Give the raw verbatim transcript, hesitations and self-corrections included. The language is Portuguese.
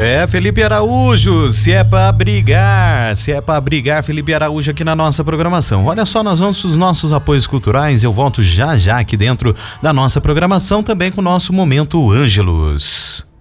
É, Felipe Araújo, se é pra brigar, se é pra brigar, Felipe Araújo aqui na nossa programação. Olha só, nós vamos os nossos apoios culturais, eu volto já já aqui dentro da nossa programação, também com o nosso Momento Ângelos.